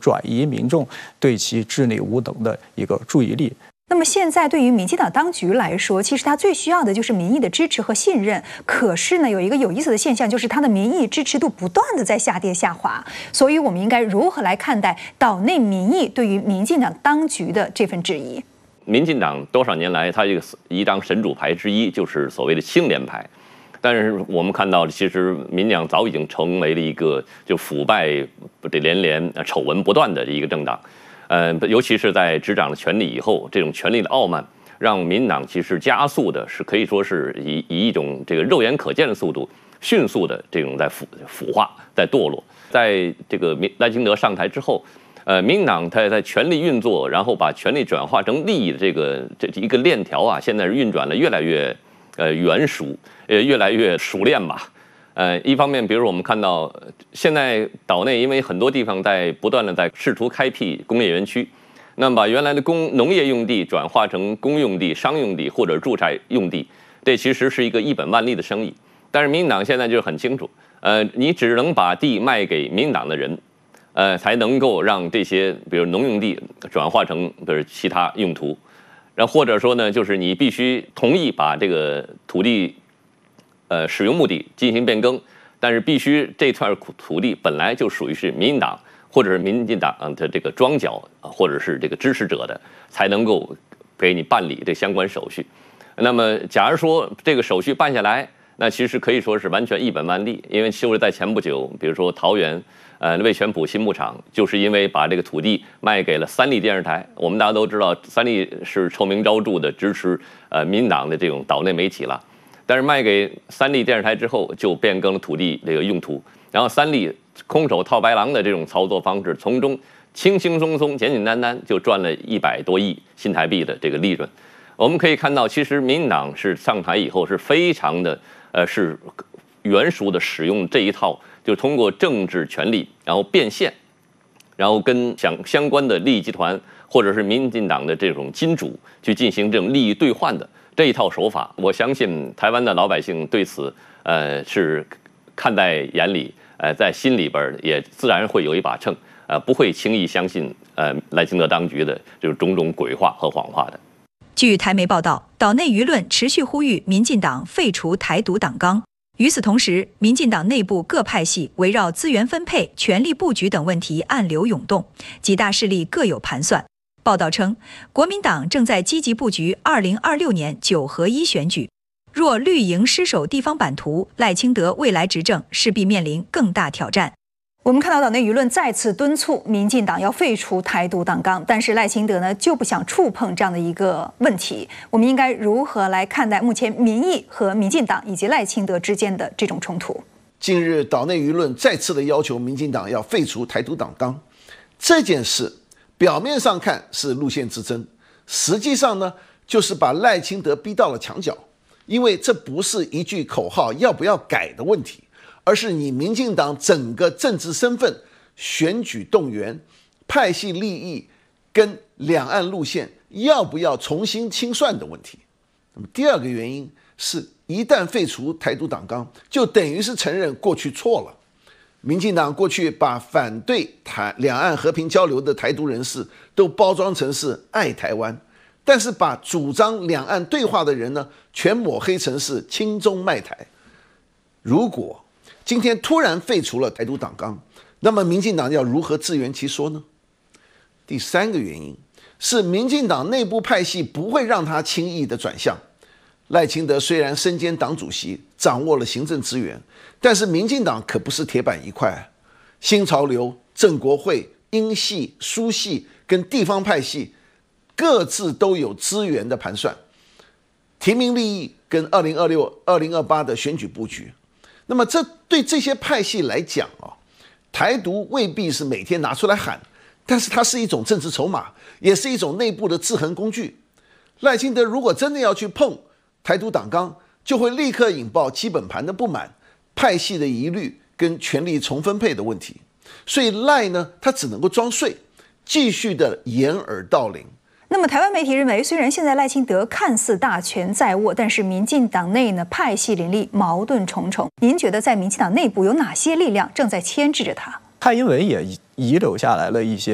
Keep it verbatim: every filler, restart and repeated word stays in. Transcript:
转移民众对其治内无能的一个注意力。 那么现在对于民进党当局来说，其实他最需要的就是民意的支持和信任。可是呢，有一个有意思的现象，就是他的民意支持度不断的在下跌下滑。所以我们应该如何来看待岛内民意对于民进党当局的这份质疑？ 民进党多少年来，它这个一张神主牌之一就是所谓的清廉牌。但是我们看到，其实民进党早已经成为了一个就腐败这连连、丑闻不断的一个政党。呃，尤其是在执掌了权力以后，这种权力的傲慢，让民进党其实加速的是可以说是以以一种这个肉眼可见的速度，迅速的这种在腐腐化、在堕落。在这个赖清德上台之后，呃，民进党他在权力运作，然后把权力转化成利益的这个这一个链条啊，现在是运转的越来越呃圆熟，呃越来越熟练吧。呃，一方面，比如说我们看到现在岛内因为很多地方在不断的在试图开辟工业园区，那么把原来的工农业用地转化成公用地、商用地或者住宅用地，这其实是一个一本万利的生意。但是民进党现在就是很清楚，呃，你只能把地卖给民进党的人，呃，才能够让这些比如农用地转化成比如其他用途，然后或者说呢，就是你必须同意把这个土地。呃，使用目的进行变更，但是必须这块土地本来就属于是民进党或者是民进党的这个庄脚或者是这个支持者的，才能够给你办理这相关手续。那么，假如说这个手续办下来，那其实可以说是完全一本万利，因为就是在前不久，比如说桃园呃味全埔新牧场，就是因为把这个土地卖给了三立电视台。我们大家都知道，三立是臭名昭著的支持呃民进党的这种岛内媒体了。但是卖给三立电视台之后，就变更了土地这个用途，然后三立空手套白狼的这种操作方式，从中轻轻松松、简简单单就赚了一百多亿新台币的这个利润。我们可以看到，其实民进党是上台以后是非常的呃是圆熟的使用这一套，就通过政治权力，然后变现，然后跟相相关的利益集团或者是民进党的这种金主去进行这种利益兑换的。这一套手法，我相信台湾的老百姓对此，呃，是看在眼里，呃，在心里边也自然会有一把秤，呃，不会轻易相信呃赖清德当局的这种种种鬼话和谎话的。 据台媒报道，岛内舆论持续呼吁民进党废除台独党纲。与此同时，民进党内部各派系围绕资源分配、权力布局等问题暗流涌动，几大势力各有盘算。报道称，国民党正在积极布局二零二六年九合一选举。若绿营失守地方版图，赖清德未来执政势必面临更大挑战。我们看到岛内舆论再次敦促民进党要废除台独党纲，但是赖清德呢就不想触碰这样的一个问题。我们应该如何来看待目前民意和民进党以及赖清德之间的这种冲突？ 近日，岛内舆论再次的要求民进党要废除台独党纲，这件事。表面上看是路线之争，实际上呢，就是把赖清德逼到了墙角。因为这不是一句口号要不要改的问题，而是你民进党整个政治身份、选举动员、派系利益跟两岸路线要不要重新清算的问题。那么第二个原因是，一旦废除台独党纲，就等于是承认过去错了。民进党过去把反对台两岸和平交流的台独人士都包装成是爱台湾，但是把主张两岸对话的人呢，全抹黑成是亲中卖台。如果今天突然废除了台独党纲，那么民进党要如何自圆其说呢？第三个原因是，民进党内部派系不会让他轻易的转向。赖清德虽然身兼党主席，掌握了行政资源，但是民进党可不是铁板一块。新潮流、正国会、英系、苏系跟地方派系各自都有资源的盘算，提名利益跟二零二六、二零二八的选举布局。那么这对这些派系来讲啊，台独未必是每天拿出来喊，但是它是一种政治筹码，也是一种内部的制衡工具。赖清德如果真的要去碰台独党纲，就会立刻引爆基本盘的不满、派系的疑虑跟权力重分配的问题。所以赖呢，他只能够装睡，继续的掩耳盗铃。 那么台湾媒体认为，虽然现在赖清德看似大权在握，但是民进党内呢派系林立，矛盾重重。您觉得在民进党内部有哪些力量正在牵制着他？ 蔡英文也遗留下来了一些